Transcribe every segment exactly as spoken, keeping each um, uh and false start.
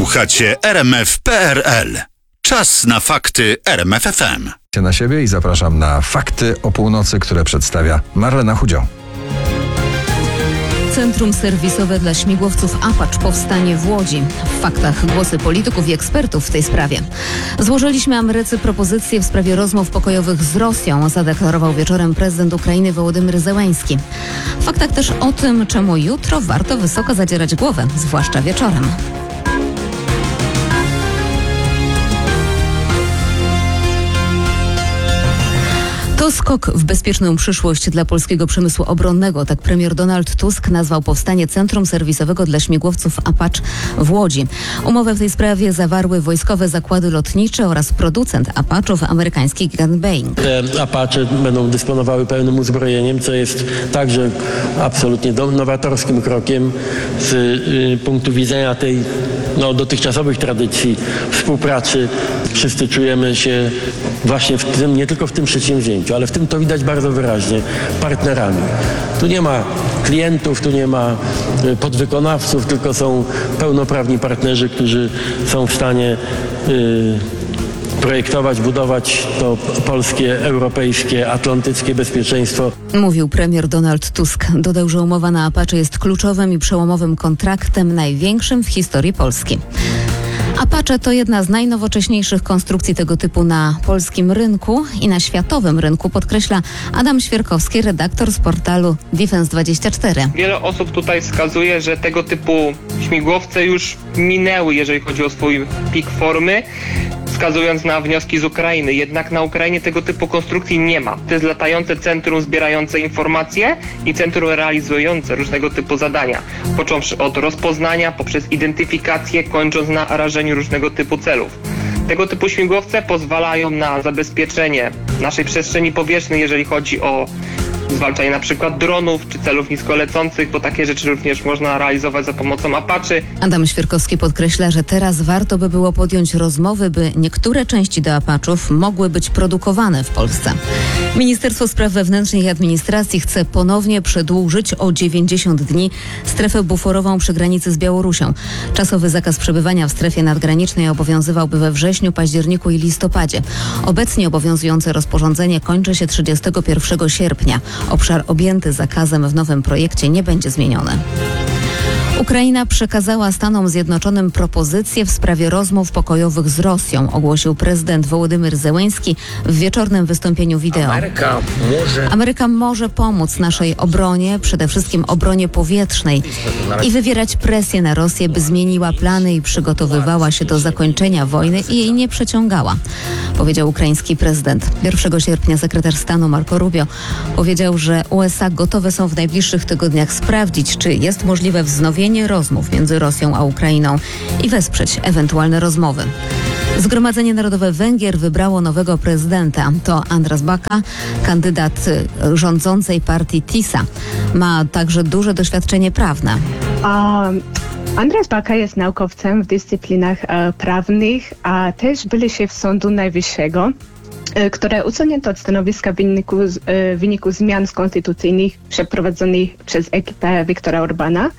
Słuchacie R M F kropka P R L. Czas na fakty R M F F M. Na siebie i zapraszam na Fakty o północy, które przedstawia Marlena Chudzią. Centrum serwisowe dla śmigłowców Apache powstanie w Łodzi. W faktach głosy polityków i ekspertów w tej sprawie. Złożyliśmy Ameryce propozycje w sprawie rozmów pokojowych z Rosją, zadeklarował wieczorem prezydent Ukrainy Wołodymyr Zełenski. W faktach też o tym, czemu jutro warto wysoko zadzierać głowę, zwłaszcza wieczorem. To skok w bezpieczną przyszłość dla polskiego przemysłu obronnego. Tak premier Donald Tusk nazwał powstanie Centrum Serwisowego dla Śmigłowców Apache w Łodzi. Umowę w tej sprawie zawarły wojskowe zakłady lotnicze oraz producent Apache'ów, amerykański gigant Boeing. Te Apache będą dysponowały pełnym uzbrojeniem, co jest także absolutnie nowatorskim krokiem z y, punktu widzenia tej no, dotychczasowych tradycji współpracy. Wszyscy czujemy się właśnie w tym, nie tylko w tym przedsięwzięciu, ale w tym to widać bardzo wyraźnie, partnerami. Tu nie ma klientów, tu nie ma podwykonawców, tylko są pełnoprawni partnerzy, którzy są w stanie yy, projektować, budować to polskie, europejskie, atlantyckie bezpieczeństwo. Mówił premier Donald Tusk. Dodał, że umowa na Apache jest kluczowym i przełomowym kontraktem, największym w historii Polski. Apache to jedna z najnowocześniejszych konstrukcji tego typu na polskim rynku i na światowym rynku, podkreśla Adam Świerkowski, redaktor z portalu Defense dwadzieścia cztery. Wiele osób tutaj wskazuje, że tego typu śmigłowce już minęły, jeżeli chodzi o swój pik formy, wskazując na wnioski z Ukrainy. Jednak na Ukrainie tego typu konstrukcji nie ma. To jest latające centrum zbierające informacje i centrum realizujące różnego typu zadania. Począwszy od rozpoznania, poprzez identyfikację, kończąc na rażeniu różnego typu celów. Tego typu śmigłowce pozwalają na zabezpieczenie naszej przestrzeni powietrznej, jeżeli chodzi o zwalczanie na przykład dronów czy celów niskolecących, bo takie rzeczy również można realizować za pomocą Apache. Adam Świerkowski podkreśla, że teraz warto by było podjąć rozmowy, by niektóre części do Apache'ów mogły być produkowane w Polsce. Ministerstwo Spraw Wewnętrznych i Administracji chce ponownie przedłużyć o dziewięćdziesiąt dni strefę buforową przy granicy z Białorusią. Czasowy zakaz przebywania w strefie nadgranicznej obowiązywałby we wrześniu, październiku i listopadzie. Obecnie obowiązujące rozporządzenie kończy się trzydziestego pierwszego sierpnia. Obszar objęty zakazem w nowym projekcie nie będzie zmieniony. Ukraina przekazała Stanom Zjednoczonym propozycję w sprawie rozmów pokojowych z Rosją, ogłosił prezydent Wołodymyr Zełenski w wieczornym wystąpieniu wideo. Ameryka może... Ameryka może pomóc naszej obronie, przede wszystkim obronie powietrznej i wywierać presję na Rosję, by zmieniła plany i przygotowywała się do zakończenia wojny i jej nie przeciągała, powiedział ukraiński prezydent. pierwszego sierpnia sekretarz stanu Marco Rubio powiedział, że U S A gotowe są w najbliższych tygodniach sprawdzić, czy jest możliwe wznowienie rozmów między Rosją a Ukrainą i wesprzeć ewentualne rozmowy. Zgromadzenie Narodowe Węgier wybrało nowego prezydenta. To Andras Baka, kandydat rządzącej partii TISA. Ma także duże doświadczenie prawne. Um. Andras Baka jest naukowcem w dyscyplinach e, prawnych, a też byli szef Sądu Najwyższego, e, które usunięto od stanowiska w wyniku, e, w wyniku zmian konstytucyjnych przeprowadzonych przez ekipę Viktora Orbana.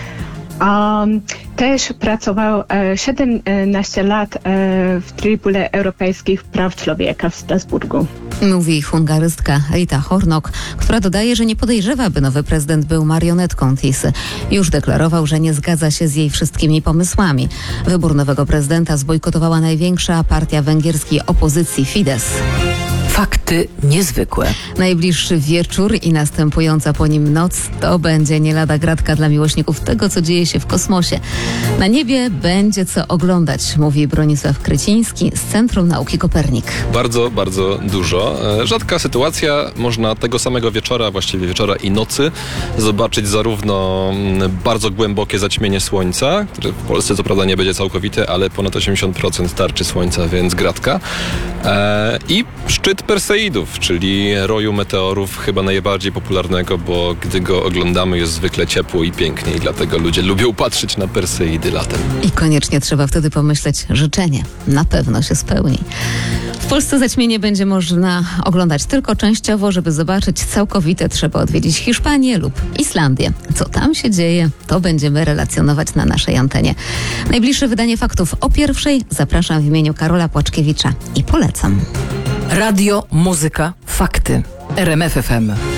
Um, też pracował e, siedemnaście lat e, w Trybunale Europejskich Praw Człowieka w Strasburgu. Mówi hungarystka Rita Hornok, która dodaje, że nie podejrzewa, by nowy prezydent był marionetką TISy. Już deklarował, że nie zgadza się z jej wszystkimi pomysłami. Wybór nowego prezydenta zbojkotowała największa partia węgierskiej opozycji Fidesz. Fakty niezwykłe. Najbliższy wieczór i następująca po nim noc to będzie nie lada gratka dla miłośników tego, co dzieje się w kosmosie. Na niebie będzie co oglądać, mówi Bronisław Kryciński z Centrum Nauki Kopernik. Bardzo, bardzo dużo. Rzadka sytuacja. Można tego samego wieczora, właściwie wieczora i nocy, zobaczyć zarówno bardzo głębokie zaćmienie słońca, które w Polsce co prawda nie będzie całkowite, ale ponad osiemdziesiąt procent tarczy słońca, więc gratka. I szczyt Persei Perseidów, czyli roju meteorów, chyba najbardziej popularnego, bo gdy go oglądamy, jest zwykle ciepło i pięknie i dlatego ludzie lubią patrzeć na Perseidy latem. I koniecznie trzeba wtedy pomyśleć, życzenie na pewno się spełni. W Polsce zaćmienie będzie można oglądać tylko częściowo. Żeby zobaczyć całkowite, trzeba odwiedzić Hiszpanię lub Islandię. Co tam się dzieje, to będziemy relacjonować na naszej antenie. Najbliższe wydanie faktów o pierwszej zapraszam w imieniu Karola Płaczkiewicza i polecam. Radio, muzyka, fakty. R M F F M.